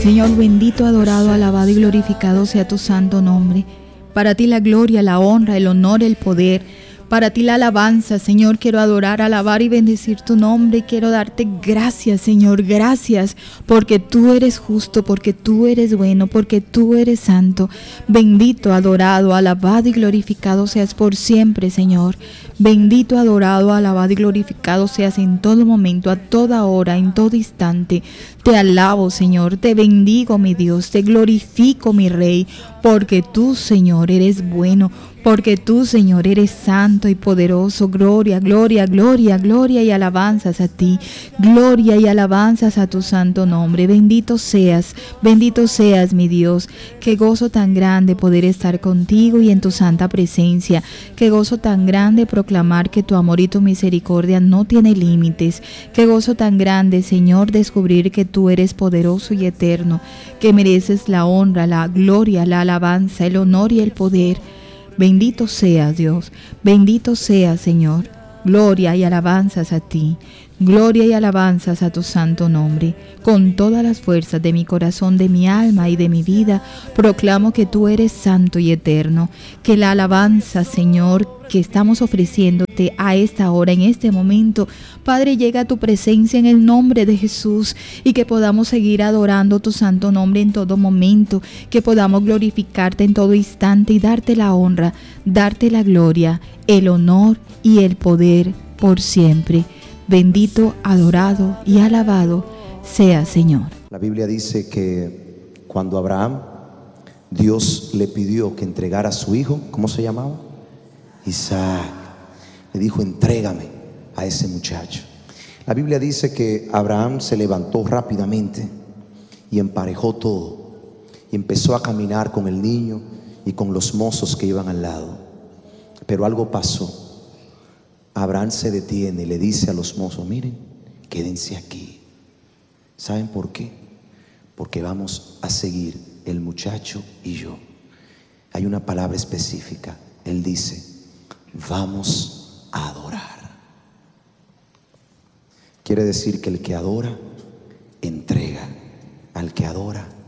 Señor bendito, adorado, alabado y glorificado sea tu santo nombre. Para ti la gloria, la honra, el honor, el poder. Para ti la alabanza, Señor. Quiero adorar, alabar y bendecir tu nombre. Quiero darte gracias, Señor. Gracias porque tú eres justo, porque tú eres bueno, porque tú eres santo. Bendito, adorado, alabado y glorificado seas por siempre, Señor. Bendito, adorado, alabado y glorificado seas en todo momento, a toda hora, en todo instante. Te alabo, Señor. Te bendigo, mi Dios. Te glorifico, mi Rey, porque tú, Señor, eres bueno. Porque tú, Señor, eres santo y poderoso. Gloria, gloria, gloria, gloria y alabanzas a ti. Gloria y alabanzas a tu santo nombre. Bendito seas, mi Dios. Qué gozo tan grande poder estar contigo y en tu santa presencia. Qué gozo tan grande proclamar que tu amor y tu misericordia no tiene límites. Qué gozo tan grande, Señor, descubrir que tú eres poderoso y eterno, que mereces la honra, la gloria, la alabanza, el honor y el poder. Bendito seas, Dios, bendito seas, Señor. Gloria y alabanzas a ti, gloria y alabanzas a tu santo nombre. Con todas las fuerzas de mi corazón, de mi alma y de mi vida, proclamo que tú eres santo y eterno. Que la alabanza, Señor, que estamos ofreciéndote a esta hora, en este momento, Padre, llega a tu presencia en el nombre de Jesús y que podamos seguir adorando tu santo nombre en todo momento, que podamos glorificarte en todo instante y darte la honra, darte la gloria, el honor y el poder por siempre. Bendito, adorado y alabado sea, Señor. La Biblia dice que cuando Abraham, Dios le pidió que entregara a su hijo, ¿cómo se llamaba? Isaac. Le dijo, entrégame a ese muchacho. La Biblia dice que Abraham se levantó rápidamente y emparejó todo y empezó a caminar con el niño y con los mozos que iban al lado. Pero algo pasó. Abraham se detiene y le dice a los mozos, miren, quédense aquí. ¿Saben por qué? Porque vamos a seguir el muchacho y yo. Hay una palabra específica. Él dice, vamos a adorar. Quiere decir que el que adora, entrega. Al que adora,